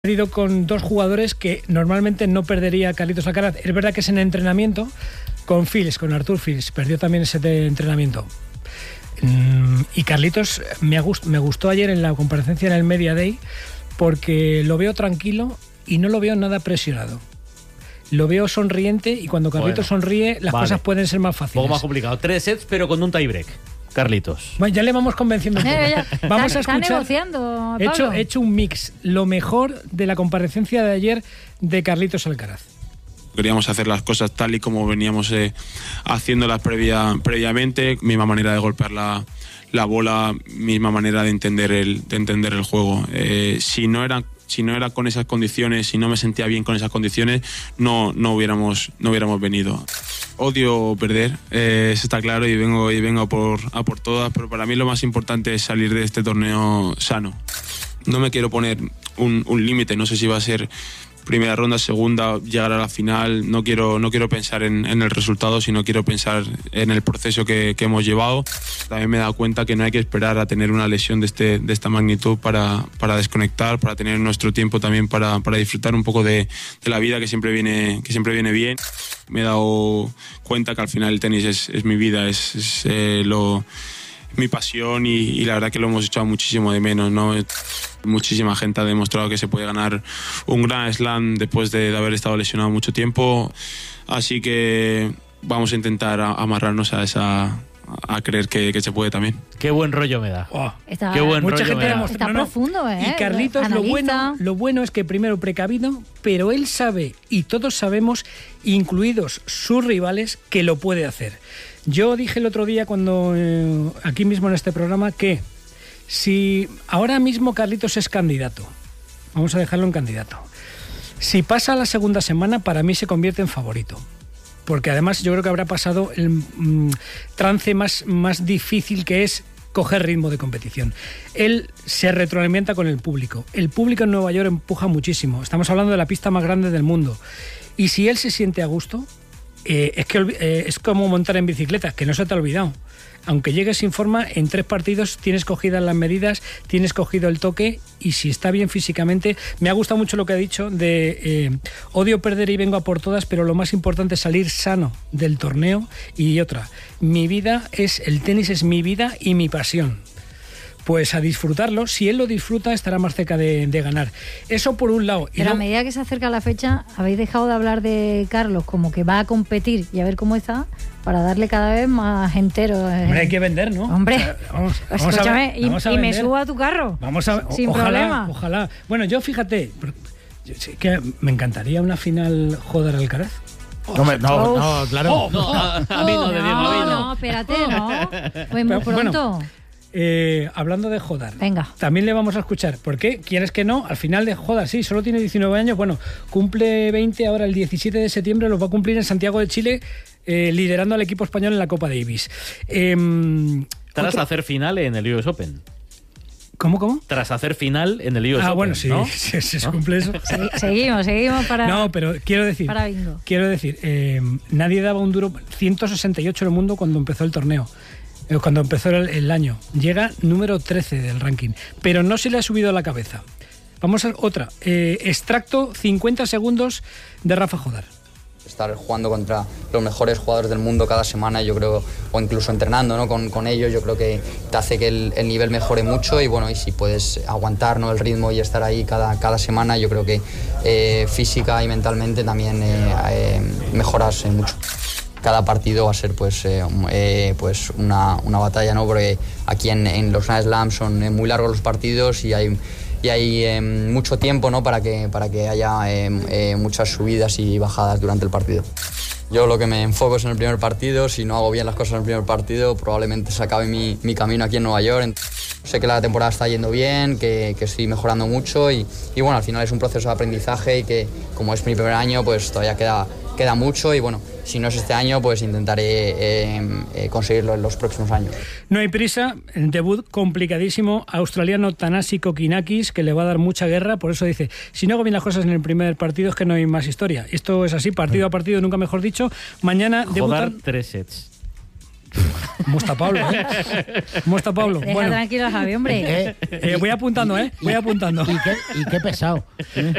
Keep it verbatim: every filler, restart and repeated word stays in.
perdido con dos jugadores que normalmente no perdería Carlitos Alcaraz. Es verdad que es en entrenamiento con Fils, con Artur Fils, perdió también ese de entrenamiento. Y Carlitos me, gust- me gustó ayer en la comparecencia en el Media Day porque lo veo tranquilo y no lo veo nada presionado. Lo veo sonriente y cuando Carlitos bueno, sonríe las vale. cosas pueden ser más fáciles. Un poco más complicado. Tres sets pero con un tiebreak. Carlitos. Bueno, ya le vamos convenciendo un poco. Ya, ya. Vamos está, a escuchar. Está negociando, he hecho, he hecho un mix, lo mejor de la comparecencia de ayer de Carlitos Alcaraz. Queríamos hacer las cosas tal y como veníamos eh, haciéndolas previa, previamente, misma manera de golpear la, la bola, misma manera de entender el, de entender el juego. Eh, si no era si no era con esas condiciones, si no me sentía bien con esas condiciones, no, no, hubiéramos, no hubiéramos venido. Odio perder, eh, eso está claro, y vengo, y vengo a, por, a por todas, pero para mí lo más importante es salir de este torneo sano. No me quiero poner un, un límite, no sé si va a ser primera ronda, segunda, llegar a la final. No quiero, no quiero pensar en, en el resultado, sino quiero pensar en el proceso que, que hemos llevado. También me he dado cuenta que no hay que esperar a tener una lesión de, este, de esta magnitud para, para desconectar, para tener nuestro tiempo también para, para disfrutar un poco de, de la vida que siempre viene, que siempre viene bien. Me he dado cuenta que al final el tenis es, es mi vida, es, es eh, lo... mi pasión y, y la verdad que lo hemos echado muchísimo de menos, ¿no? Muchísima gente ha demostrado que se puede ganar un Grand Slam después de, de haber estado lesionado mucho tiempo, así que vamos a intentar a, amarrarnos a esa a creer que, que se puede también. Qué buen rollo me da. Oh, está, Qué buen mucha rollo gente me da. demostró, está no, no. profundo, ¿eh? Y Carlitos lo bueno, lo bueno es que primero precavido, pero él sabe y todos sabemos, incluidos sus rivales, que lo puede hacer. Yo dije el otro día cuando eh, aquí mismo en este programa que si ahora mismo Carlitos es candidato, vamos a dejarlo en candidato, si pasa la segunda semana para mí se convierte en favorito, porque además yo creo que habrá pasado el mm, trance más, más difícil, que es coger ritmo de competición. Él se retroalimenta con el público, el público en Nueva York empuja muchísimo, estamos hablando de la pista más grande del mundo, y si él se siente a gusto, Eh, es que eh, es como montar en bicicleta, que no se te ha olvidado. Aunque llegues sin forma, en tres partidos tienes cogidas las medidas, tienes cogido el toque, y si está bien físicamente, me ha gustado mucho lo que ha dicho de eh, odio perder y vengo a por todas, pero lo más importante es salir sano del torneo. Y otra, mi vida es, el tenis es mi vida y mi pasión. Pues a disfrutarlo. Si él lo disfruta, estará más cerca de, de ganar. Eso por un lado. Pero y no... a medida que se acerca la fecha, habéis dejado de hablar de Carlos como que va a competir y a ver cómo está, para darle cada vez más entero. Eh. Hombre, hay que vender, ¿no? Hombre, o sea, vamos, vamos escúchame, a ver, vamos y, a y me subo a tu carro. Vamos a sin ojalá, problema. Ojalá. Bueno, yo fíjate, que me encantaría una final Joder Alcaraz. Oh, no, no, no, claro. Oh, no, a, a mí no, de Diego, a mí no. No, espérate, no. Pues muy pronto. Bueno, Eh, hablando de Jodar, venga, también le vamos a escuchar, porque quieres que no, al final de Jodar, sí, solo tiene diecinueve años, bueno, cumple veinte ahora el diecisiete de septiembre, los va a cumplir en Santiago de Chile, eh, liderando al equipo español en la Copa Davis. Eh, Tras otro... hacer final en el U S Open. ¿Cómo, cómo? Tras hacer final en el U S ah, Open. Bueno, sí, ¿no? sí, sí, se ¿no? cumple eso. Seguimos, seguimos para. No, pero quiero decir, para bingo. Quiero decir, eh, nadie daba un duro, ciento sesenta y ocho en el mundo cuando empezó el torneo. Cuando empezó el, el año. Llega número trece del ranking, pero no se le ha subido a la cabeza. Vamos a otra. Eh, extracto cincuenta segundos de Rafa Jodar. Estar jugando contra los mejores jugadores del mundo cada semana, yo creo, o incluso entrenando, ¿no? con, con ellos, yo creo que te hace que el, el nivel mejore mucho, y bueno, y si puedes aguantar, ¿no? el ritmo y estar ahí cada, cada semana, yo creo que eh, física y mentalmente también eh, eh, mejoras eh, mucho. Cada partido va a ser pues, eh, eh, pues una, una batalla, ¿no? Porque aquí en, en los Grand Slam son eh, muy largos los partidos y hay, y hay eh, mucho tiempo, ¿no? para, que, para que haya eh, eh, muchas subidas y bajadas durante el partido. Yo lo que me enfoco es en el primer partido. Si no hago bien las cosas en el primer partido, probablemente se acabe mi, mi camino aquí en Nueva York. Sé que la temporada está yendo bien, que, que estoy mejorando mucho y, y bueno, al final es un proceso de aprendizaje y que como es mi primer año, pues todavía queda, queda mucho y bueno, si no es este año, pues intentaré eh, eh, conseguirlo en los próximos años. No hay prisa, debut complicadísimo, australiano Thanasi Kokkinakis, que le va a dar mucha guerra, por eso dice, si no hago bien las cosas en el primer partido es que no hay más historia. Esto es así, partido a partido, nunca mejor dicho. Mañana debutan... Jodar tres sets. ¿Cómo está Pablo, eh? ¿Cómo está Pablo? Deja Bueno, tranquilo a Javi, hombre. eh, voy apuntando, ¿eh? Voy apuntando. Y qué, y qué pesado. ¿eh?